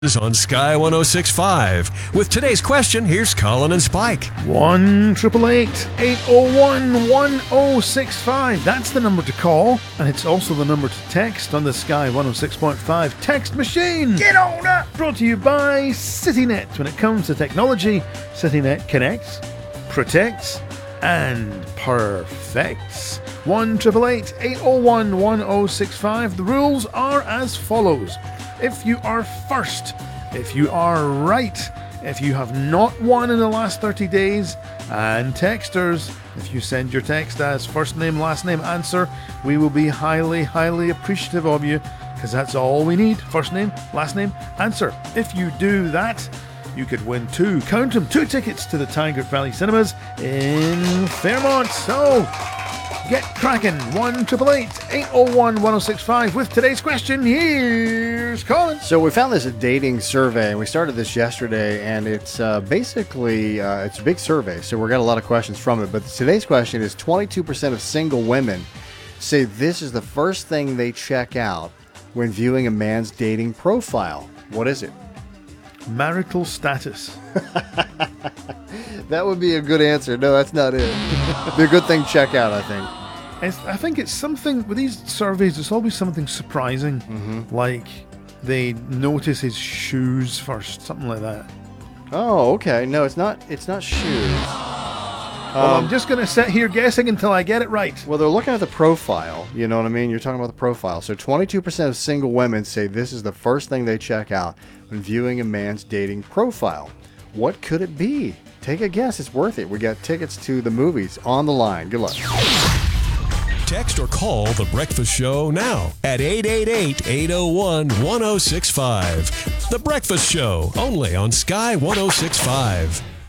Is on Sky 106.5. With today's question, here's Colin and Spike. 1-888-801-1065. That's the number to call, and it's also the number to text on the Sky 106.5 text machine. Get on up! Brought to you by CityNet. When it comes to technology, CityNet connects, protects, and perfects. 1-888-801-1065. The rules are as follows. If you are first, if you are right, if you have not won in the last 30 days, and texters, if you send your text as first name, last name, answer, we will be highly, highly appreciative of you, because that's all we need. First name, last name, answer. If you do that, you could win two tickets to the Tiger Valley Cinemas in Fairmont. So, get cracking. 1-888-801-1065 with today's question. Here's Colin. So we found this dating survey, and we started this yesterday, and it's basically it's a big survey, so we got a lot of questions from it. But today's question is 22% of single women say this is the first thing they check out when viewing a man's dating profile. What is it? Marital status. That would be a good answer. No, that's not it. Be a good thing to check out, I think. I think it's something, with these surveys, it's always something surprising. Like they notice his shoes first, something like that. Oh, okay. No, it's not shoes. Well, I'm just going to sit here guessing until I get it right. Well, they're looking at the profile. You know what I mean? You're talking about the profile. So 22% of single women say this is the first thing they check out when viewing a man's dating profile. What could it be? Take a guess. It's worth it. We got tickets to the movies on the line. Good luck. Text or call The Breakfast Show now at 888-801-1065. The Breakfast Show, only on Sky 106.5.